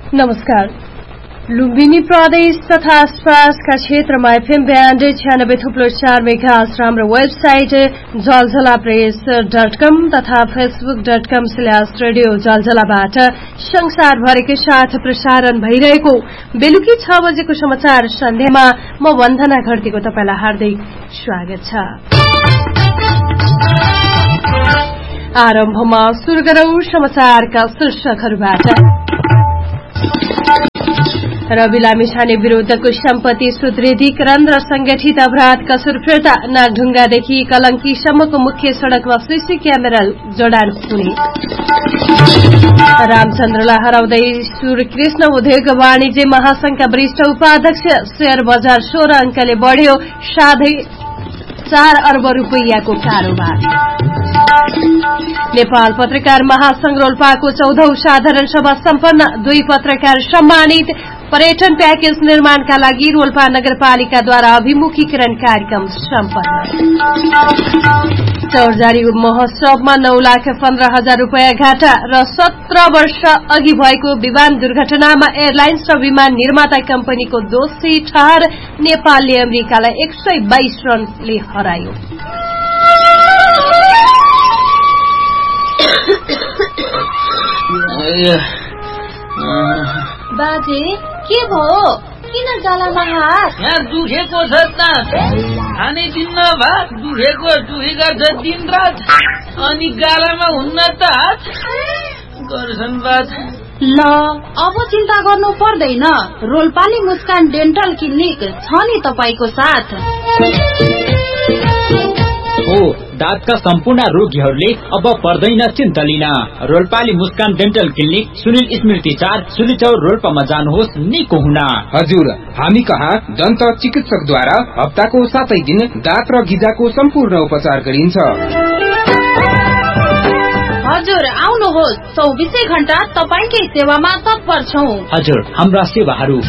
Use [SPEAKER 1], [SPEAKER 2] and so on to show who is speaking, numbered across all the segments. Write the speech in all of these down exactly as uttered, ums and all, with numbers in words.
[SPEAKER 1] नमस्कार। लुम्बिनी प्रदेश तथा आसपासका क्षेत्रमा एफएम ब्यान्ड छ्यानब्बे थुप्लो चार मेगाहर्ज र हाम्रो वेबसाइट जलझला प्रेस डट कम तथा Facebook dot com slash radio जलझलाबाट संसारभरिकै साथ प्रसारण भइरहेको बेलुकी छ बजेको समाचार सन्ध्यामा म वन्दना घरतीको तपाईलाई हार्दिक स्वागत छ। आरम्भमा सुरु गरौं समाचारका शीर्षकहरूबाट। रवि लामिछाने विरूद्धको सम्पत्ति सुदृढीकरण र संगठित अपराध कसुर फिर्ता। नागढुङ्गादेखि कलंकीसम्मको मुख्य सड़कमा सीसी क्यामेरा जडान हुने। रामचन्द्रलाई हराउँदै सूर्यकृष्ण उद्योग वाणिज्य महासंघका वरिष्ठ उपाध्यक्ष। शेयर बजार सोह्र अंकले बढ़्यो, साढे चार अर्ब रूपियाँको कारोबार। नेपाल पत्रकार महासंघ रोल्पाको चौधौं साधारण सभा सम्पन्न, दुई पत्रकार सम्मानित। पर्यटन प्याकेज निर्माणका लागि रोल्पा नगरपालिकाद्वारा अभिमुखीकरण कार्यक्रम सम्पन्न। चौरजारी महोत्सवमा नौ लाख पन्ध्र हजार रूपियाँ घाटा र सत्र वर्ष अघि भएको विमान दुर्घटनामा एयरलाइन्स र विमान निर्माता कम्पनीको दोषी ठहर। नेपालले अमेरिकालाई एक सय बाइस रनले हरायो।
[SPEAKER 2] बाजे के भयो? किन गलामा हात?
[SPEAKER 3] यहाँ दुखेको छ त, खाने दिन्न भात दुखेको दुखेका छ दिन रात, अनि गालामा हुन्न त हात गर्छन् बात।
[SPEAKER 2] ल अब चिन्ता गर्नु पर्दैन, रोल्पाली मुस्कान डेन्टल क्लिनिक छ नि तपाईको साथ।
[SPEAKER 4] हो, दाँतका सम्पूर्ण रोगीहरूले अब पर्दैन चिन्ता लिन। रोल्पाली मुस्कान डेन्टल क्लिनिक सुनिल स्मृति चार सुलिचौर रोल्पामा जानुहोस् निको हुन।
[SPEAKER 5] हजुर, हामी कहाँ दन्त चिकित्सकद्वारा हप्ताको सातै दिन दाँत र गिजाको सम्पूर्ण उपचार गरिन्छ।
[SPEAKER 2] हजुर आउनुहोस्, चौबिसै घण्टा तपाईकै सेवामा तत्पर छौं।
[SPEAKER 4] हजुर, हाम्रा सेवाहरू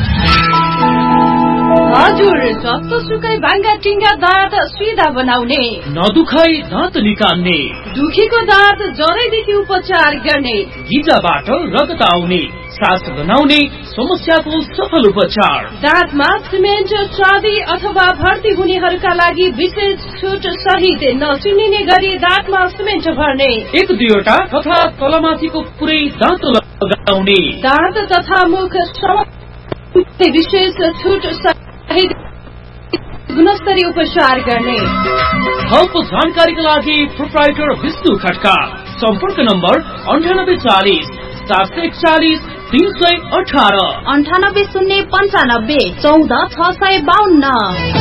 [SPEAKER 1] हजुर, जस्तो सुकै भाङ्गा टिङ्गा दाँत सिधा बनाउने,
[SPEAKER 3] नदुखाई दाँत निकाल्ने,
[SPEAKER 1] दुखेको दाँत जरैदेखि उपचार गर्ने,
[SPEAKER 3] गिजाबाट रगत आउने, सास बनाउने समस्याको सफल उपचार।
[SPEAKER 1] दाँतमा सिमेन्ट चाँदी अथवा भर्ती हुनेहरूका लागि विशेष छुट सहित नचिनिने गरी दाँतमा सिमेन्ट भर्ने,
[SPEAKER 3] एक दुईवटा तथा तलमाथिको पुरै दाँत लगाउने,
[SPEAKER 1] दाँत तथा मुख विशेष छुट सहित गुणस्तरीय उपचार गर्ने।
[SPEAKER 3] थप जानकारीका लागि प्रोप्राइटर विष्णु खड्का। सम्पर्क नम्बर अन्ठानब्बे चालिस सात सय एकचालिस तीन सय अठारह
[SPEAKER 2] अन्ठानब्बे शून्य पन्चानब्बे चौध छ सय बाहन्न।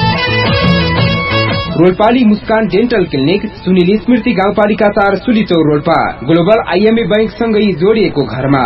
[SPEAKER 5] रोल्पाली मुस्कान डेन्टल क्लिनिक सुनिल स्मृति गाउँपालिका चार सुलिचौर रोल्पा, ग्लोबल आइएमए बैंक सँगै जोडिएको घरमा।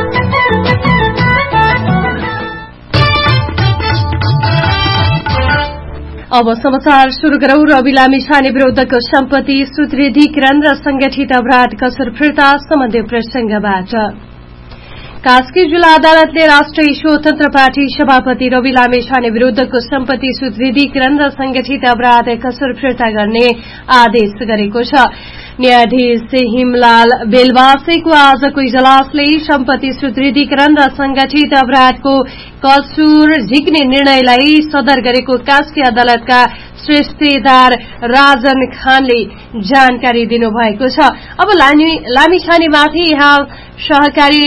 [SPEAKER 1] अब समाचार शुरू गरौं। रवि लामिछाने विरूद्धको सम्पत्ति सुदृढीकरण र संगठित अपराध कसुर फिर्ता सम्बन्धी प्रसंगबाट। कास्की जिल्ला अदालतले राष्ट्रिय स्वतन्त्र पार्टी सभापति रवि लामिछाने विरूद्धको सम्पत्ति सुदृढीकरण र संगठित अपराध कसुर फिर्ता गर्ने आदेश गरेको छ। न्यायाधीश हिमलाल बेलवासेको आजको इजलासले सम्पत्ति सुदृढीकरण र संगठित अपराधको कसुर झिक्ने निर्णयलाई सदर गरेको कास्की अदालतका श्रेष्ठदार राजन खानले जानकारी दिनुभएको छ। अब लामिछानेमाथि यहाँ सहकारी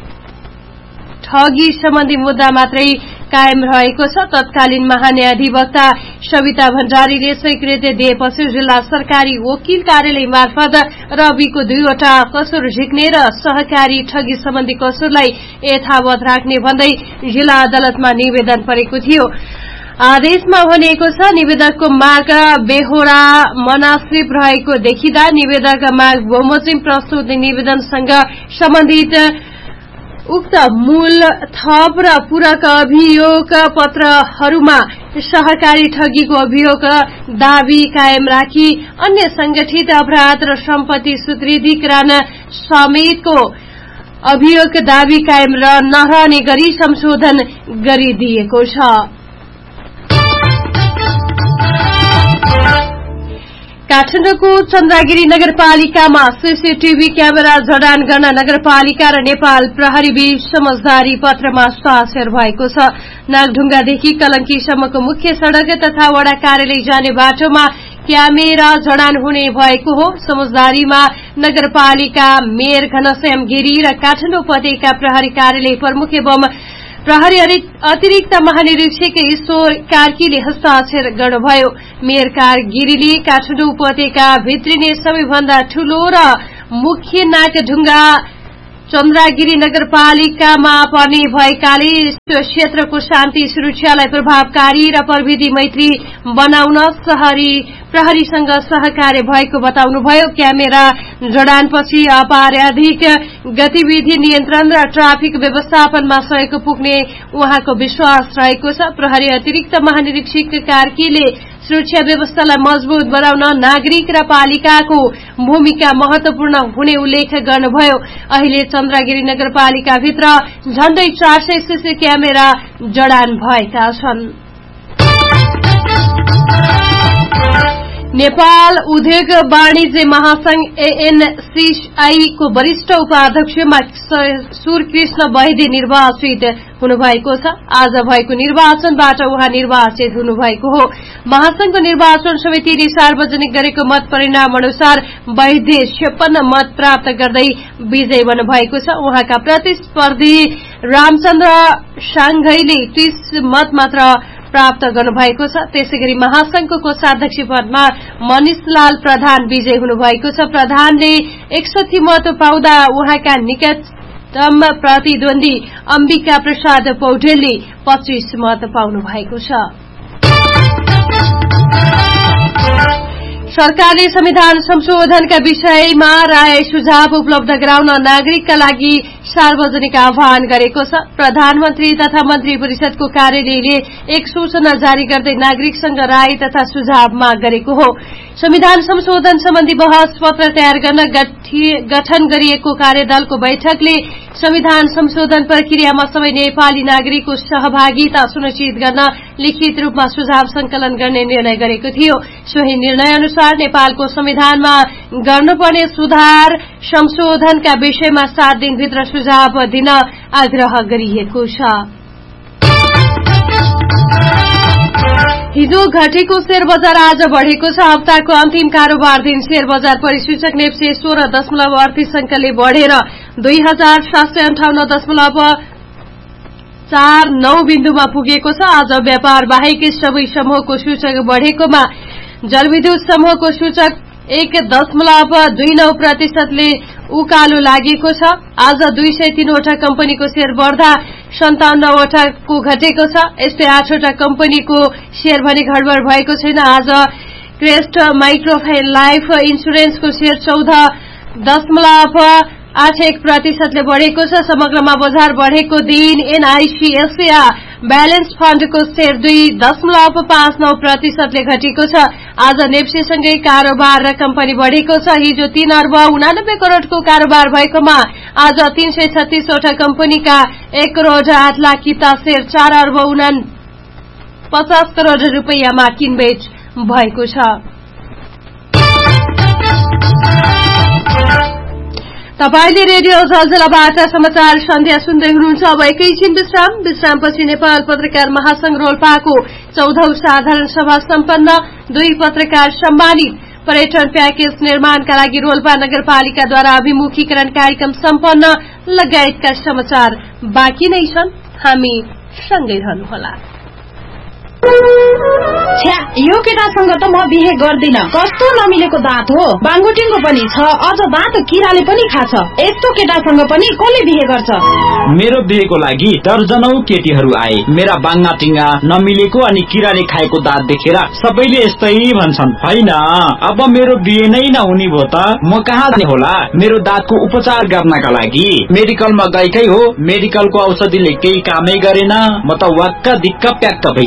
[SPEAKER 1] ठगी सम्बन्धी मुद्दा मात्रै कायम रहेको छ। तत्कालीन महान्यायाधिवक्ता सविता भण्डारीले स्वीकृति दिएपछि जिल्ला सरकारी वकिल कार्यालय मार्फत रविको दुईवटा कसुर झिक्ने र सहकारी ठगी सम्बन्धी कसुरलाई यथावत राख्ने भन्दै जिल्ला अदालतमा निवेदन परेको थियो। आदेशमा भनिएको छ, निवेदकको माग बेहोरा मनासिब रहेको देखिँदा निवेदक माग बमोजिम प्रस्तुत निवेदनसँग सम्बन्धित उक्त मूल थप र पूरक अभियोग पत्रहरूमा सहकारी ठगीको अभियोग दावी कायम राखी अन्य संगठित अपराध र सम्पत्ति सुदृढीकरण समेतको अभियोग दावी कायम नरहने गरी संशोधन गरिदिएको छ। काठमाडौँको चन्द्रगिरी नगरपालिकामा सीसीटीभी क्यामेरा जडान गर्न नगरपालिका र नेपाल प्रहरी बीच समझदारी पत्रमा हस्ताक्षर भएको छ। नागढुङ्गादेखि कलंकीसम्मको मुख्य सड़क तथा वडा कार्यालय जाने बाटोमा क्यामेरा जडान हुने भएको हो। समझदारीमा नगरपालिका मेयर घनश्याम गिरी र काठमाडौँ उपत्यका प्रहरी कार्यालय प्रमुख एवं प्रहरी अतिरिक्त महानिरीक्षक ईश्वर कार्कीले हस्ताक्षर गर्नुभयो। मेयर गिरीले काठमाडौँ उपत्यका भित्रिने सबैभन्दा ठूलो र मुख्य नागढुङ्गा चन्द्रगिरी नगरपालिकामा पर्ने भएकाले क्षेत्रको शान्ति सुरक्षालाई प्रभावकारी र प्रविधि मैत्री बनाउन शहरी प्रहरीसँग सहकार्य भएको बताउनुभयो। क्यामेरा जडानपछि अपराधिक गतिविधि नियन्त्रण र ट्राफिक व्यवस्थापनमा सहयोग पुग्ने उहाँको विश्वास रहेको छ। प्रहरी अतिरिक्त महानिरीक्षक कार्कीले सुरक्षा व्यवस्थालाई मजबूत बनाउन नागरिक र पालिकाको भूमिका महत्वपूर्ण हुने उल्लेख गर्नुभयो। अहिले चन्द्रगिरी नगरपालिकाभित्र झण्डै चार सय सीसी क्यामेरा जडान भएका छन्। नेपाल उद्योग वाणिज्य महासंघ एएनसीआई को वरिष्ठ उपाध्यक्षमा सूरकृष्ण वैद्य निर्वाचित हुनुभएको छ। आज भएको निर्वाचनबाट उहाँ निर्वाचित हुनुभएको हो। महासंघको निर्वाचन समितिले सार्वजनिक गरेको मत परिणाम अनुसार वैद्य छप्पन्न मत प्राप्त गर्दै विजयी बन्नुभएको छ। उहाँका प्रतिस्पर्धी रामचन्द्र साङ्घैले तीस मत मात्र प्राप्त गर्नुभएको छ। त्यसैगरी महासंघको कोषाध्यक्ष पदमा मनिषलाल प्रधान विजयी हुनुभएको छ। प्रधानले एकसठी मत पाउँदा उहाँका निकटतम प्रतिद्वन्दी अम्बिका प्रसाद पौडेलले पच्चीस मत पाउनु भएको छ। सरकारले संविधान संशोधनका विषयमा राय सुझाव उपलब्ध गराउन नागरिकका लागि सार्वजनिक आह्वान गरेको छ। प्रधानमन्त्री तथा मन्त्री परिषदको कार्यालयले एक सूचना जारी गर्दै नागरिकसँग राय तथा सुझाव माग गरेको हो। संविधान संशोधन सम्बन्धी बहस पत्र तयार गर्न गठन गरिएको कार्यदलको बैठकले संविधान संशोधन प्रक्रियामा सबै नेपाली नागरिकको सहभागिता सुनिश्चित गर्न लिखित रूपमा सुझाव संकलन गर्ने निर्णय गरेको थियो। सोही निर्णय अनुसार नेपालको संविधानमा गर्नुपर्ने सुधार संशोधनका विषयमा सात दिनभित्र सुझाव दिन आग्रह गरिएको छ। हिजो घटेको शेयर बजार आज बढ़ेको छ। हप्ताको अन्तिम कारोबार दिन शेयर बजार परिसूचक नेप्से सोह्र दशमलव अडतीस अंकले बढ़ेर दुई हजार सात सय अन्ठाउन्न दशमलव चार नौ बिन्दुमा पुगेको छ। आज व्यापार बाहेक सबै समूहको सूचक बढ़ेकोमा जलविद्युत समूहको सूचक एक दशमलव दुई नौ प्रतिशतले उकालो लागेको छ। आज दुई सय तीनवटा कम्पनीको शेयर बढ़दा सन्ताउन्नवटाको घटेको छ। यस्तै आठवटा कम्पनीको शेयर भने गडबड भएको छैन। आज क्रेस्ट माइक्रोफाइन लाइफ इन्सुरेन्सको शेयर चौध दशमलव आठ एक प्रतिशतले बढ़ेको छ। समग्रमा बजार बढ़ेको दिन एनआईसी एसिया ब्यालेन्स फण्डको शेयर दुई दशमलव पाँच नौ प्रतिशतले घटेको छ। आज नेप्सेसँगै कारोबार र कम्पनी बढ़ेको छ। हिजो तीन अर्ब उनानब्बे करोड़को कारोबार भएकोमा आज तीन सय छत्तीसवटा कम्पनीका एक करोड़ आठ लाख किता शेयर चार अर्ब उना पचास करोड़ रूपियाँमा किनबेच भएको छ। तपाईले रेडियो झलझलाबाट समाचार सन्ध्या सुन्दै हुनुहुन्छ। अब एकैछिन विश्राम विश्रामपछि नेपाल पत्रकार महासंघ रोल्पाको चौधौं साधारण सभा सम्पन्न, दुई पत्रकार सम्मानित, पर्यटन प्याकेज निर्माणका लागि रोल्पा नगरपालिकाद्वारा अभिमुखीकरण कार्यक्रम सम्पन्न लगायतका समाचार बाँकी नै छन्। हामी सँगै रहनुहोला।
[SPEAKER 2] छ्या, यो केटासँग त म बिहे गर्दिन। कस्तो नमिलेको दाँत हो। बाङ्गुटिङको पनि छ, अझ दाँत किराले पनि खाछ। यस्तो केटासँग पनि कसले बिहे गर्छ?
[SPEAKER 4] मेरो बिहेको लागि दर्जनौ केटीहरू आए। मेरा बाङ्गा टिङ्गा नमिलेको अनि किराले खाएको दाँत देखेर सबैले यस्तै भन्छन्। होइन, अब मेरो बिहे नै नहुने भो त म कहाँ जाने होला? मेरो दाँतको उपचार गर्नका लागि मेडिकलमा गएकै हो। मेडिकलको औषधिले केही कामै गरेन। म त वाक्क दिक्क प्याक्क भइसके।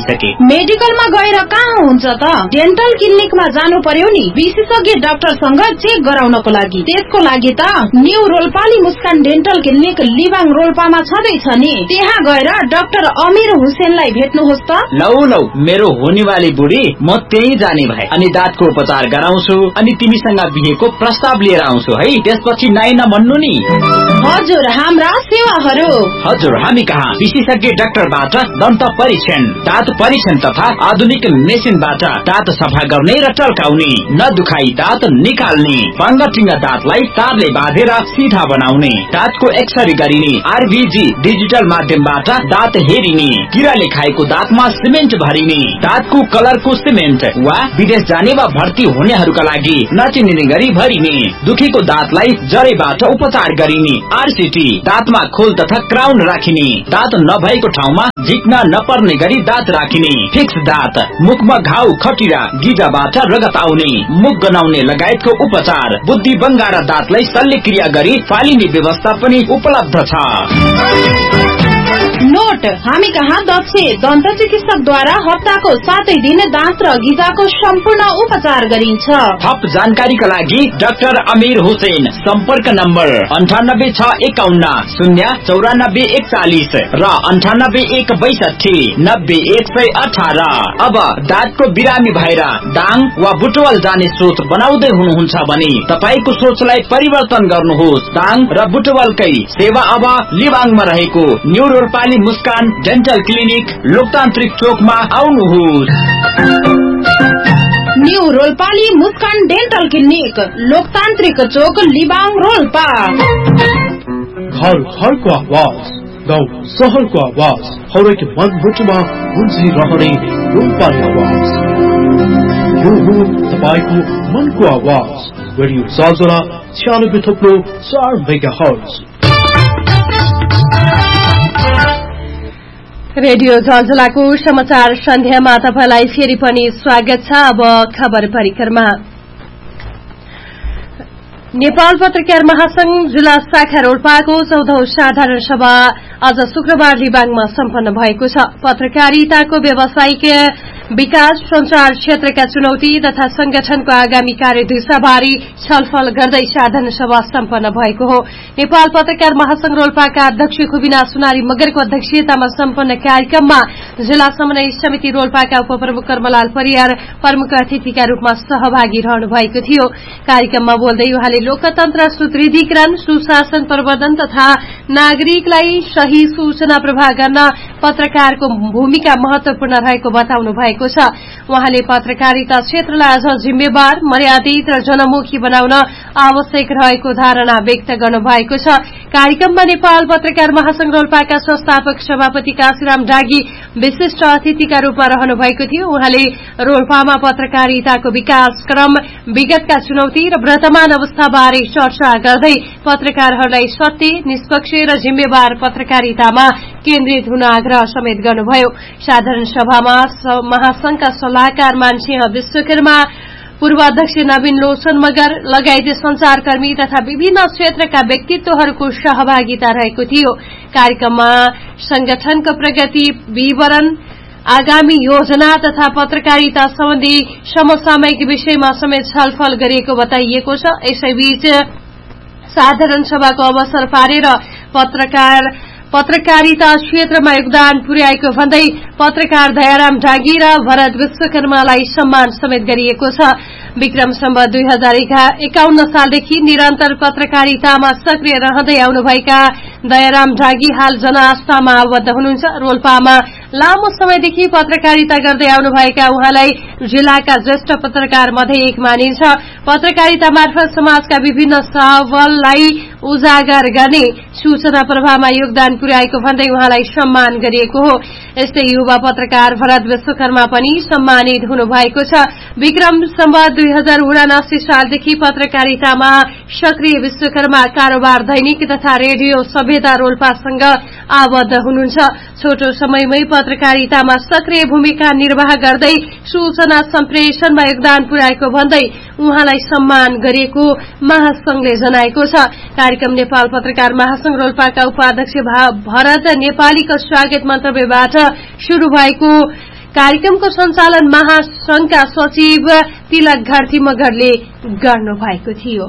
[SPEAKER 2] मेडिकलमा गएर कहाँ हुन्छ त? डेन्टल क्लिनिकमा जानु पर्यो नि, विशेषज्ञ डाक्टरसँग चेक गराउनको लागि। त्यसको लागि त न्यू रोल्पाली मुस्कान डेन्टल क्लिनिक लिबाङ रोल्पामा छँदैछ नि। त्यहाँ गएर डाक्टर अमीर हुसेनलाई भेट्नुहोस् त।
[SPEAKER 4] लौ लौ मेरो हुनेवाली बुढी, म त्यही जाने भए अनि दाँतको उपचार गराउँछु अनि तिमीसँग बिहेको प्रस्ताव लिएर आउँछु है। त्यसपछि नाइ नभन्नु नि।
[SPEAKER 2] हजुर, हाम्रा सेवाहरू।
[SPEAKER 4] हजुर, हामी कहाँ विशेषज्ञ डाक्टरबाट दन्त परीक्षण, दाँत परीक्षण तथा आधुनिक मेसिनबाट दाँत सफा गर्ने र टल्काउने, नदुखाई दाँत निकाल्ने, बाङ्गाटिङ्गा दाँतलाई तारले बाँधेर सिधा बनाउने, दाँतको एक्सरे गरिने, आरबीजी डिजिटल माध्यमबाट दाँत हेरिने, किराले खाएको दाँतमा सिमेन्ट भरिने, दाँतको कलरको सिमेन्ट वा विदेश जाने वा भर्ती हुनेहरूका लागि नचिनिने गरी भरिने, दुखेको दाँतलाई जरेबाट उपचार गरिने, आरसीटी, दाँतमा खोल तथा क्राउन राखिने, दाँत नभएको ठाउँमा झिक्न नपर्ने गरी दाँत राखिने, फिक्स दाँत, मुखमा घाउ खटिरा गिजाबाट रगत आउने, मुख गनाउने लगायतको उपचार, बुद्धि बङ्गारा दाँतलाई शल्यक्रिया गरी फालिने व्यवस्था पनि उपलब्ध छ।
[SPEAKER 2] नोट, हामी कहाँ दक्ष दन्त चिकित्सकद्वारा हप्ताको सातै दिन दाँत र गिजाको सम्पूर्ण उपचार गरिन्छ।
[SPEAKER 4] थप जानकारीका लागि डाक्टर अमीर हुसेन, सम्पर्क नम्बर अन्ठानब्बे छ एकाउन्न शून्य चौरानब्बे एकचालिस र अन्ठानब्बे एक बैसठी नब्बे एक सय अठार। अब दाँतको बिरामी भएर दाङ वा बुटवल जाने सोच बनाउँदै हुनुहुन्छ भने तपाईको सोचलाई परिवर्तन गर्नुहोस्। दाङ र बुटवलकै सेवा अब लिबाङमा रहेको न्यू रोल्पाली मुस्कान डेन्टल क्लिनिक लोकतान्त्रिक चोकमा आउनुहोस्।
[SPEAKER 2] न्यू रोल्पाली मुस्कान डेन्टल क्लिनिक लोकतान्त्रिक चोक लिबाङ रोल्पा।
[SPEAKER 6] घर घरको आवाज, गाउँ सहरको आवाज, हरेक मनमुटुमा गुन्जिरहने रोल्पाली आवाज। यो हो तपाईको मनको आवाज। रेडियो सार्जना छ्यानब्बे थप्लो चार मेगा हर्ज।
[SPEAKER 1] रेडियो जलजलाको समाचार सन्ध्यामा तपाईलाई फेरि पनि स्वागत छ। अब खबर परिक्रमा। नेपाल पत्रकार महासंघ जिल्ला शाखा रोल्पाको चौधौं साधारण सभा आज शुक्रबार लिबाङमा सम्पन्न भएको छ। पत्रकारिताको व्यावसायिक विकास, संचार क्षेत्रका चुनौती तथा संगठनको आगामी कार्यदिशाबारे छलफल गर्दै साधारण सभा सम्पन्न भएको हो। नेपाल पत्रकार महासंघ रोल्पाका अध्यक्ष खुबिना सुनारी मगरको अध्यक्षतामा सम्पन्न कार्यक्रममा जिल्ला समन्वय समिति रोल्पाका उपप्रमुख कर्मलाल परियार प्रमुख अतिथिका रूपमा सहभागी रहनु भएको थियो। कार्यक्रममा बोल्दै उहाँले लोकतन्त्र सुदृढीकरण, सुशासन प्रवर्धन तथा नागरिकलाई सही सूचना प्रवाह गर्न पत्रकारको भूमिका महत्वपूर्ण रहेको बताउनु भएको छ। उहाँले पत्रकारिता क्षेत्रलाई अझ जिम्मेवार, मर्यादित र जनमुखी बनाउन आवश्यक रहेको धारणा व्यक्त गर्नुभएको छ। कार्यक्रममा नेपाल पत्रकार महासंघ रोल्पाका संस्थापक सभापति काशीराम डागी विशिष्ट अतिथिका रूपमा रहनु भएको थियो। उहाँले रोल्पामा पत्रकारिताको विकास क्रम, विगतका चुनौती र वर्तमान अवस्थाबारे चर्चा गर्दै पत्रकारहरूलाई सत्य, निष्पक्ष र जिम्मेवार पत्रकारितामा केन्द्रित हुन आग्रह समेत गर्नुभयो। साधारण सभामा महासंघका सल्लाहकार मानसिंह विश्वकर्मा, पूर्वाध्यक्ष नवीन लोचन मगर लगायत संचारकर्मी तथा विभिन्न क्षेत्रका व्यक्तित्वहरूको सहभागिता रहेको थियो। कार्यक्रममा संगठनको प्रगति विवरण, आगामी योजना तथा पत्रकारिता सम्बन्धी समसामयिक विषयमा समेत छलफल गरिएको बताइएको छ। यसैबीच साधारण सभाको अवसर पारेर पत्रकार पत्रकारिता क्षेत्रमा योगदान पुर्याएको भन्दै पत्रकार दयाराम डागी र भरत विश्वकर्मालाई सम्मान समेत गरिएको छ। विक्रम सम्वत दुई हजार एकाउन्न सालदेखि निरन्तर पत्रकारितामा सक्रिय रहँदै आउनुभएका दयाराम डागी हाल जनआस्थामा आबद्ध हुनुहुन्छ। रोल्पामा लामो समयदेखि पत्रकारिता गर्दै आउनुभएका उहाँलाई जिल्लाका ज्येष्ठ पत्रकार मध्ये एक मानिन्छ। पत्रकारिता मार्फत समाजका विभिन्न सवाललाई उजागर गर्ने, सूचना प्रवाहमा योगदान पुर्याएको भन्दै उहाँलाई सम्मान गरिएको हो। यस्तै युवा पत्रकार भरत विश्वकर्मा पनि सम्मानित हुनुभएको छ। विक्रम सम्वत दुई हजार उनासी सालदेखि पत्रकारितामा सक्रिय विश्वकर्मा कारोबार दैनिक तथा रेडियो सभ्यता रोल्पासँग आबद्ध हुनुहुन्छ। छोटो समयमै पत्रकारितामा सक्रिय भूमिका निर्वाह गर्दै सूचना सम्प्रेषणमा योगदान पुर्याएको भन्दै उहाँलाई सम्मान गरिएको महासंघले जनाएको छ। कार्यक्रम नेपाल पत्रकार महासंघ रोल्पाका उपाध्यक्ष भरत नेपालीको स्वागत मन्तव्यबाट शुरू भएको कार्यक्रमको सञ्चालन महासंघका सचिव तिलक घरती मगरले गर्नु भएको थियो।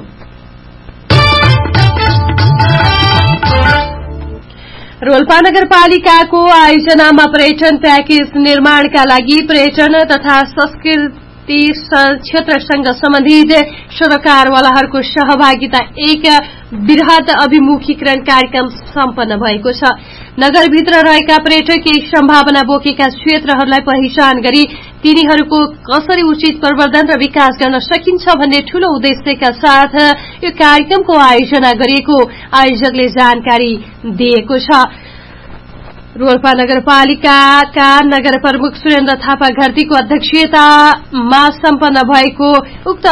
[SPEAKER 1] रोल्पा नगरपालिकाको आयोजनामा पर्यटन प्याकेज निर्माणका लागि पर्यटन तथा संस्कृति क्षेत्रसँग सम्बन्धित सरोकारवालाहरूको सहभागिता एक वृहत अभिमुखीकरण कार्यक्रम सम्पन्न भएको छ। नगरभित्र रहेका पर्यटकीय सम्भावना बोकेका क्षेत्रहरूलाई पहिचान गरी तिनीहरूको कसरी उचित प्रवर्धन र विकास गर्न सकिन्छ भन्ने ठूलो उद्देश्यका साथ यो कार्यक्रमको आयोजना गरिएको आयोजकले जानकारी दिएको छ। रोल्पा नगरपालिकाका नगर प्रमुख सुरेन्द्र थापा घरतीको अध्यक्षतामा सम्पन्न भएको उक्त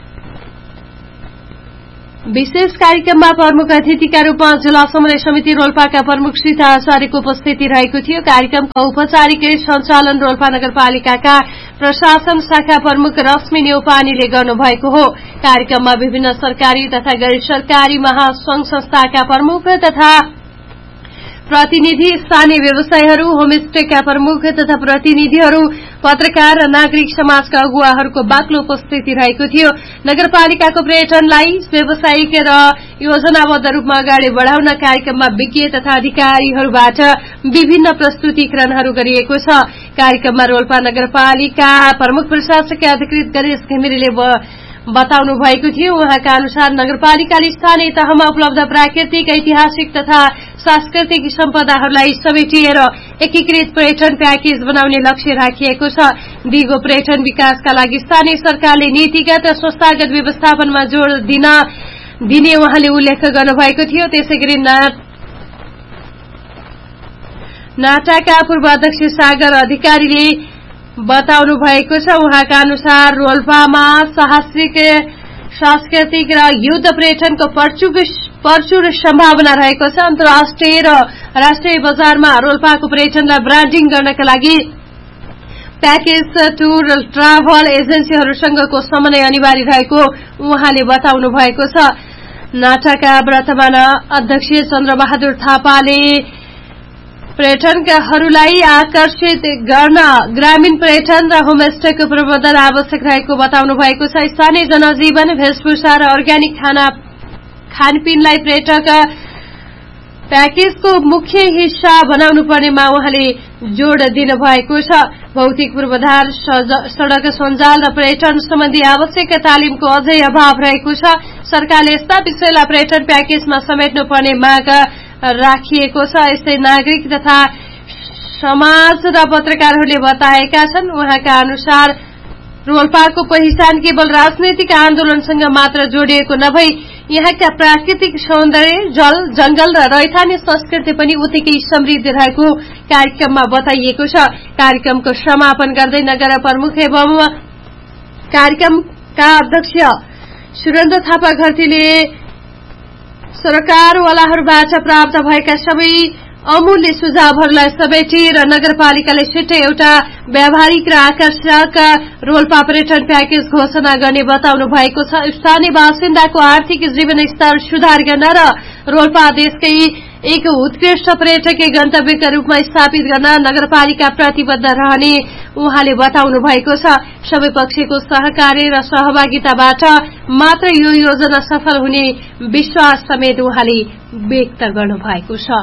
[SPEAKER 1] विशेष कार्यक्रममा प्रमुख अतिथिका रूपमा जिल्ला समन्वय समिति रोल्पाका प्रमुख सीता आचार्यको उपस्थिति रहेको थियो। कार्यक्रमको औपचारिक सञ्चालन रोल्पा नगरपालिकाका प्रशासन शाखा प्रमुख रश्मि न्यौपानीले गर्नुभएको हो। कार्यक्रममा विभिन्न सरकारी तथा गैर सरकारी महासंघ संस्थाका प्रमुख तथा प्रतिनिधि, स्थानीय व्यवसायीहरू, होमस्टेका प्रमुख तथा प्रतिनिधिहरू, पत्रकार र नागरिक समाजका अगुवाहरूको बाक्लो उपस्थिति रहेको थियो। नगरपालिकाको पर्यटनलाई व्यावसायिक र योजनाबद्ध रूपमा अगाडि बढ़ाउन कार्यक्रममा विज्ञ तथा अधिकारीहरूबाट विभिन्न प्रस्तुतिकरणहरू गरिएको छ। कार्यक्रममा रोल्पा नगरपालिका प्रमुख प्रशासक अधिकृत गणेश घिमिरेले बताउनु भएको थियो। उहाँका अनुसार नगरपालिकाले स्थानीय तहमा उपलब्ध प्राकृतिक, ऐतिहासिक तथा सांस्कृतिक सम्पदाहरूलाई समेटिएर एकीकृत पर्यटन प्याकेज बनाउने लक्ष्य राखिएको छ। दिगो पर्यटन विकासका लागि स्थानीय सरकारले नीतिगत र संस्थागत व्यवस्थापनमा जोड़ दिन दिने उहाँले उल्लेख गर्नुभएको थियो। त्यसैगरी नाटाका पूर्व अध्यक्ष सागर अधिकारीले बताउनु भएको छ। उहाँका अनुसार रोल्पामा साहसिक, सांस्कृतिक र युद्ध पर्यटनको प्रचुर सम्भावना रहेको छ। अन्तर्राष्ट्रिय र राष्ट्रिय बजारमा रोल्पाको पर्यटनलाई ब्रान्डिङ गर्नका लागि प्याकेज टूर ट्राभल एजेन्सीहरूसँगको समन्वय अनिवार्य रहेको उहाँले बताउनु भएको छ। नाटाका वर्तमान अध्यक्ष चन्द्रबहादुर थापाले पर्यटकहरूलाई आकर्षित गर्न ग्रामीण पर्यटन र होमस्टेको प्रबन्धन आवश्यक रहेको बताउनु भएको छ। स्थानीय जनजीवन, वेशभूषा र अर्ग्यानिक खाना खानपिनलाई पर्यटक प्याकेजको मुख्य हिस्सा बनाउनु पर्नेमा उहाँले जोड़ दिनुभएको छ। भौतिक पूर्वाधार, सड़क सञ्जाल र पर्यटन सम्बन्धी आवश्यक तालिमको अझै अभाव रहेको छ। सरकारले यस्ता विषयलाई पर्यटन प्याकेजमा समेट्नु पर्ने माग राखिएको छ। यस्तै नागरिक तथा समाज र पत्रकारहरूले बताएका छन्। उहाँका अनुसार रोल्पाको पहिचान केवल राजनैतिक आन्दोलनसँग मात्र जोडिएको नभई यहाँका प्राकृतिक सौन्दर्य, जल, जंगल र रैथाने संस्कृति पनि उत्तिकै समृद्ध रहेको कार्यक्रममा बताइएको छ। कार्यक्रमको समापन गर्दै नगर प्रमुख एवं कार्यक्रमका अध्यक्ष सुरेन्द्र थापा घरतीले सरकारवालाहरूबाट प्राप्त भएका सबै अमूल्य सुझावहरूलाई समेटी र नगरपालिकाले छिट्टै एउटा व्यावहारिक र आकर्षक रोल्पा पर्यटन प्याकेज घोषणा गर्ने बताउनु भएको छ। स्थानीय बासिन्दाको आर्थिक जीवन स्तर सुधार गर्न र रोल्पा देशकै एक उत्कृष्ट पर्यटकीय गन्तव्यका रूपमा स्थापित गर्न नगरपालिका प्रतिबद्ध रहने उहाँले बताउनु भएको छ। सबै पक्षको सहकार्य र सहभागिताबाट मात्र यो योजना सफल हुने विश्वास समेत उहाँले व्यक्त गर्नुभएको छ।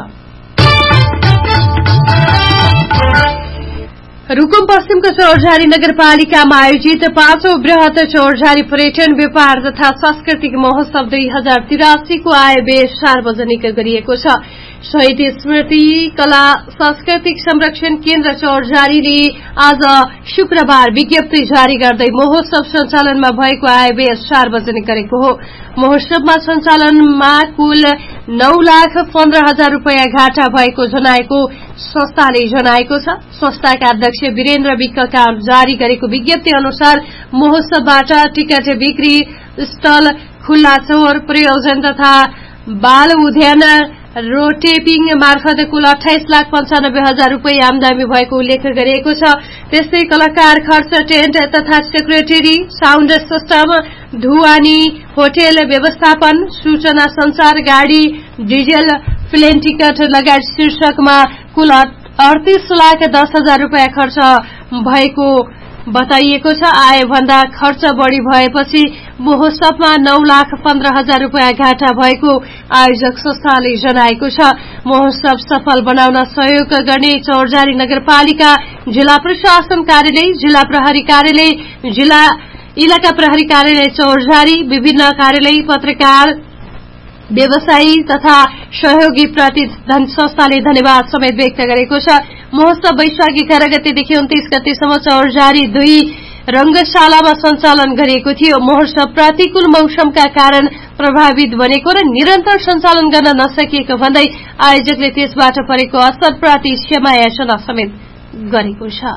[SPEAKER 1] रुकुम पश्चिमको चौरझारी नगरपालिकामा आयोजित पाँचौं वृहत चौरझारी पर्यटन व्यापार तथा सांस्कृतिक महोत्सव दुई हजार तिरासीको आय व्यय सार्वजनिक गरिएको छ। शहीद स्मृति कला सांस्कृतिक संरक्षण केन्द्र चौरझारीले आज शुक्रबार विज्ञप्ति जारी गर्दै महोत्सव सञ्चालनमा भएको आय व्यय सार्वजनिक गरेको हो। महोत्सवमा सञ्चालनमा कुल नौ लाख पन्ध्र हजार रूपियाँ घाटा भएको जनाएको संस्थाले जनाएको छ। संस्थाका अध्यक्ष वीरेन्द्र विकका जारी गरेको विज्ञप्ति अनुसार महोत्सवबाट टिकट बिक्री, स्टल, खुल्ला चौर, प्रयोजन तथा बाल उद्यान रोटेपिङ मार्फत कुल अठाइस लाख पञ्चानब्बे हजार रूपियाँ आमदानी भएको उल्लेख गरिएको छ। त्यस्तै कलाकार खर्च, टेन्ट तथा सेक्रेटरी, साउन्ड सिस्टम, ढुवानी, होटेल व्यवस्थापन, सूचना संचार, गाड़ी, डिजेल, प्लेन टिकट लगायत शीर्षकमा कुल अडतीस लाख दस हजार रूपियाँ खर्च भएको बताइएको छ। आय भन्दा खर्च बढ़ी भएपछि महोत्सवमा नौ लाख पन्ध्र हजार रूपियाँ घाटा भएको आयोजक संस्थाले जनाएको छ। महोत्सव सफल बनाउन सहयोग गर्ने चौरजारी नगरपालिका, जिल्ला प्रशासन कार्यालय, जिल्ला प्रहरी कार्यालय, जिल्ला इलाका प्रहरी कार्यालय चौरजारी, विभिन्न कार्यालय, पत्रकार, व्यवसायी तथा सहयोगी प्रतिष्ठान संस्थाले धन्यवाद समेत व्यक्त गरेको छ। महोत्सव वैशाख एघार गतेदेखि उन्तीस गतेसम्म चौरजारी दुई रंगशालामा सञ्चालन गरिएको थियो। महोत्सव प्रतिकूल मौसमका कारण प्रभावित बनेको र निरन्तर सञ्चालन गर्न नसकिएको भन्दै आयोजकले त्यसबाट परेको असरप्रति क्षमा याचना समेत गरेको छ।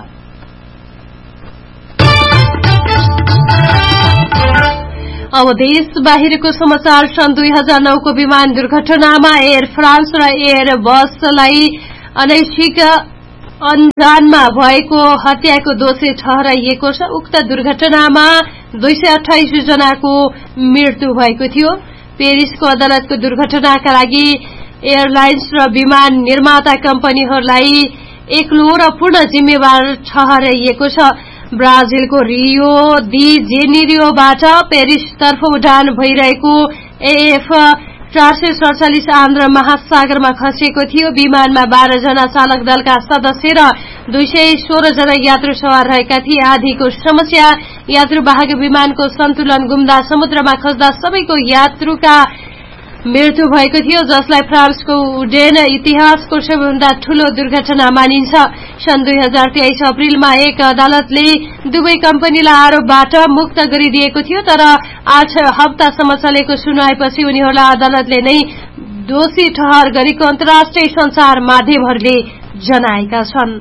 [SPEAKER 1] अब देश बाहिरको समाचार। सन् दुई हजार नौ को विमान दुर्घटनामा एयर फ्रान्स र एयर बसलाई अनैच्छिक अनजानमा भएको हत्याको दोषी ठहराइएको छ। उक्त दुर्घटनामा दुई सय अठाइस जनाको मृत्यु भएको थियो। पेरिसको अदालतको दुर्घटनाका लागि एयरलाइन्स र विमान निर्माता कम्पनीहरूलाई एक्लो र पूर्ण जिम्मेवार ठहराइएको छ। ब्राजिलको रियो दी जेनेरियोबाट पेरिसतर्फ उडान भइरहेको एएफ चार सय सड़चालिस आन्ध्र महासागरमा खसेको थियो। विमानमा बाह्र जना चालक दलका सदस्य र दुई सय सोह्र जना यात्रु सवार रहेका थिए। आधीको समस्या यात्रुवाहक विमानको सन्तुलन गुम्दा समुद्रमा खस्दा सबैको यात्रुका मृत्यु भएको थियो, जसलाई फ्रान्सको उड्डयन इतिहासको सबैभन्दा ठूलो दुर्घटना मानिन्छ। सन् दुई हजार तेइस अप्रिलमा एक अदालतले दुवै कम्पनीलाई आरोपबाट मुक्त गरिदिएको थियो, तर आठ हप्तासम्म चलेको सुनवाईपछि उनीहरूलाई अदालतले नै दोषी ठहर गरेको अन्तर्राष्ट्रिय संचार माध्यमहरूले जनाएका छन्।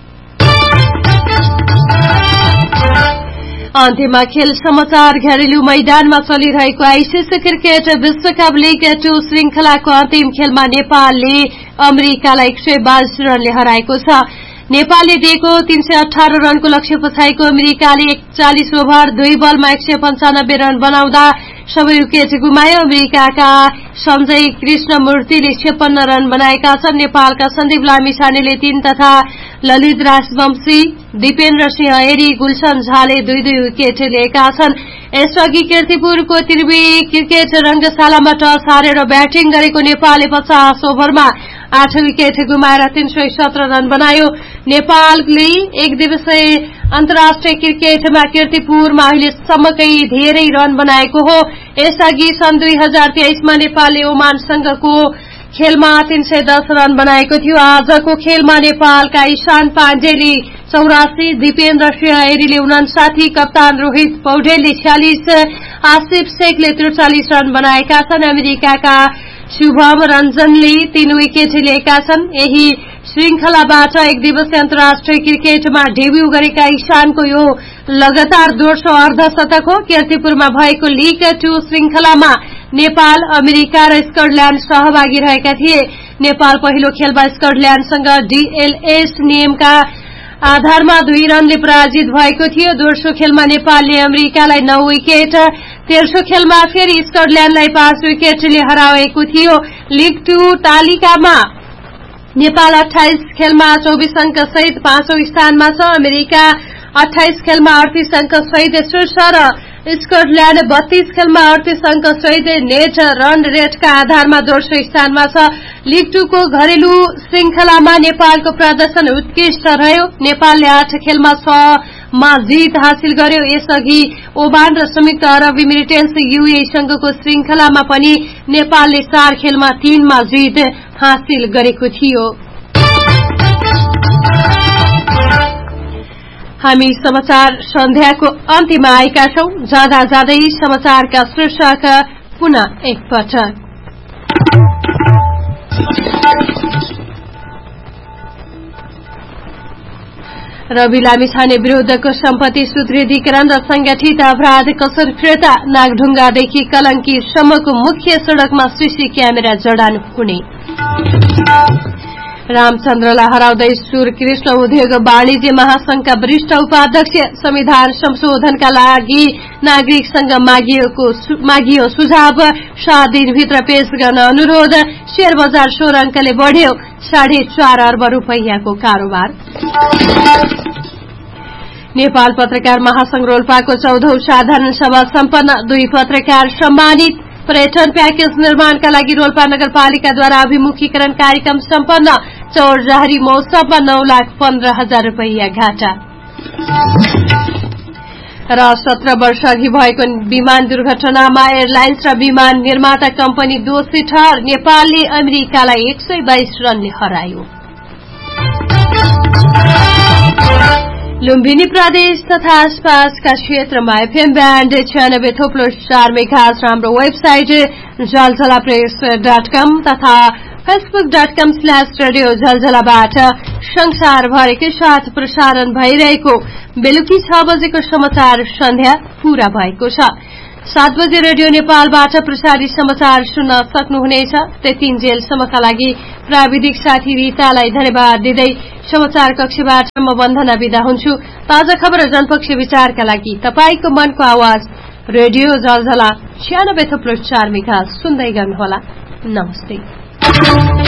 [SPEAKER 1] अन्त्यमा खेल समाचार। घरेलु मैदानमा चलिरहेको आइसिसी क्रिकेट विश्वकप लीग टू श्रृंखलाको अन्तिम खेलमा नेपालले अमेरिकालाई एक सय बाइस रनले हराएको छ। नेपालले दिएको तीन सय अठारह रनको लक्ष्य पछाएको अमेरिकाले एकचालिस ओभर दुई बलमा एक सय पञ्चानब्बे रन बनाउँदा सबै विकेट गुमायो। अमेरिकाका सञ्जय कृष्णमूर्तिले छप्पन्न रन बनाएका छन्। नेपालका सन्दीप लामिछानेले तीन तथा ललित राजवंशी, दिपेन्द्र सिंह ऐरी, गुलशन झाले दुई दुई विकेट लिएका छन्। यसअघि कीर्तिपुरको त्रिवी क्रिकेट रंगशालामा टस हारेर ब्याटिङ गरेको नेपालले पचास ओभरमा आठ विकेट गुमाएर तीन सय सत्र रन बनायो। नेपालले एक दिवसीय अन्तर्राष्ट्रिय क्रिकेटमा कीर्तिपुरमा अहिलेसम्मकै धेरै रन बनाएको हो। यसअघि सन् दुई हजार तेइसमा नेपालले ओमानसँगको खेलमा तीन सय दस रन बनाएको थियो। आजको खेलमा नेपालका ईशान पाण्डेले चौरासी, दिपेन्द्र सिंह ऐरीले उनासाठी, कप्तान रोहित पौडेलले छ्यालिस, आसिफ शेखले त्रिचालिस रन बनाएका छन्। अमेरिकाका शुभम रञ्जनले तीन विकेट लिएका छन्। यही श्रृंखलाबाट एक दिवसीय अन्तर्राष्ट्रिय क्रिकेटमा डेब्यू गरेका ईशानको यो लगातार दोस्रो अर्धशतक हो। कीर्तिपुरमा भएको लीग टू श्रृंखलामा नेपाल, अमेरिका र स्कटल्याण्ड सहभागी रहेका थिए। नेपाल पहिलो खेलमा स्कटल्याण्डसँग डीएलएस नियमका आधारमा दुई रनले पराजित भएको थियो। दोस्रो खेलमा नेपालले अमेरिकालाई नौ विकेट, तेस्रो खेलमा फेरि स्कटल्याण्डलाई पाँच विकेटले हराएको थियो। लीग टू तालिकामा नेपाल अठाइस खेलमा चौबिस अंक सहित पाँचौं स्थानमा छ। अमेरिका अठाइस खेलमा अडतीस अंक सहित शीर्ष र स्कटल्याण्ड बत्तीस खेलमा अडतीस अंक सहित नेट रन रेटका आधारमा दोस्रो स्थानमा छ। लीग टू को घरेलु श्रृंखलामा नेपालको प्रदर्शन उत्कृष्ट रह्यो। नेपालले आठ खेलमा छ मा जीत हासिल गर्यो। यसअघि ओमान र संयुक्त अरब इमिरेट्स यूएईसँगको श्रृंखलामा पनि नेपालले चार खेलमा तीनमा जीत हासिल गरेको थियो। हामी समाचार सन्ध्याको अन्त्यमा आएका छौं। जाँदा जाँदै समाचारका शीर्षक पुनः एकपटक। रवि लामिछाने विरूद्धको सम्पत्ति सुदृढीकरण र संगठित अपराध कसर फिर्ता। नागढुङ्गादेखि कलंकीसम्मको मुख्य सड़कमा सीसी क्यामेरा जडान हुने। रामचन्द्रलाई हराउँदै सूर्यकृष्ण उद्योग वाणिज्य महासंघका वरिष्ठ उपाध्यक्ष संविधान संशोधनका लागि नागरिकसँग मागियो सुझाव सात दिनभित्र पेश गर्न अनुरोध शेयर बजार सोह्र अंकले बढ्यो साढे चार अर्ब रूपैयाँको कारोबार नेपाल पत्रकार महासंघ रोल्पाको चौधौं साधारण सभा सम्पन्न दुई पत्रकार सम्मानित पर्यटन प्याकेज निर्माणका लागि रोल्पा नगरपालिकाद्वारा अभिमुखीकरण कार्यक्रम सम्पन्न चौरजहरी मौसममा नौ लाख पन्ध्र हजार रूपैयाँ घाटा र सत्र वर्ष अघि भएको विमान दुर्घटनामा एयरलाइन्स र विमान निर्माता कम्पनी दोषी ठहर नेपालले अमेरिकालाई एक सय बाइस रनले हरायो। लुम्बिनी प्रदेश तथा आसपासका क्षेत्रमा एफएम ब्यान्ड छयानब्बे थोप्लो चार मेगाहर्ज हाम्रो वेबसाइट झलझला प्रेस डट कम तथा Facebook dot com slash radio झलझलाबाट संसारभरिकै साथ प्रसारण भइरहेको बेलुकी छ बजेको समाचार सन्ध्या पूरा भएको छ। सात बजे रेडियो नेपालबाट प्रसारित समाचार सुन्न सक्नुहुनेछ। त्यतिन्जेलसम्मका लागि प्राविधिक साथी रीतालाई धन्यवाद दिँदै समाचार कक्षबाट म वन्दना बिदा हुन्छु। ताजा खबर र जनपक्षी विचारका लागि तपाईको मनको आवाज रेडियो झलझला छयानब्बे थप्लो चार मेगाहर्ज सुन्दै गर्नुहोला। नमस्ते।